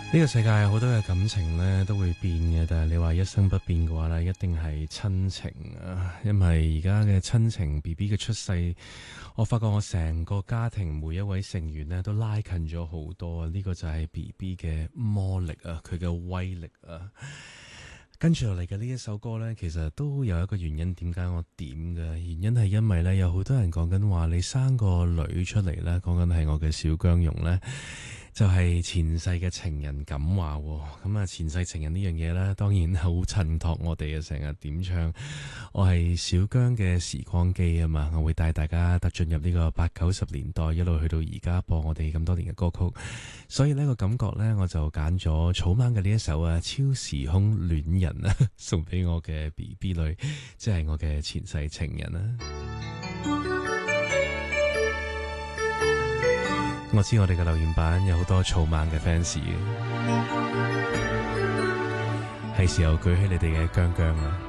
呢個世界好多嘅感情呢都會變嘅，但係你話一生不變嘅話呢，一定係親情啊！因為而家嘅親情 BB 嘅出世，我發覺我成個家庭每一位成員呢都拉近咗好多啊！呢個就係 BB 嘅魔力啊，佢嘅威力啊！跟住落嚟嘅呢一首歌呢，其實都有一個原因，點解我點嘅原因係因為呢，有好多人講緊話你生個女出嚟呢，講緊係我嘅小姜蓉呢，就係前世嘅情人咁話喎。咁啊，前世情人呢樣嘢呢，當然好襯托我哋啊，成日點唱我係小姜嘅時光機啊嘛，我會帶大家踏進入呢個80、90年代，一路去到而家播我哋咁多年嘅歌曲。所以呢個感覺呢，我就揀咗草蜢嘅呢一首啊，超時空戀人啊，送俾我嘅 BB 女，即係我嘅前世情人啊。我知我哋嘅留言板有好多草蜢嘅 fans 嘅，係時候舉起你哋嘅姜姜啦。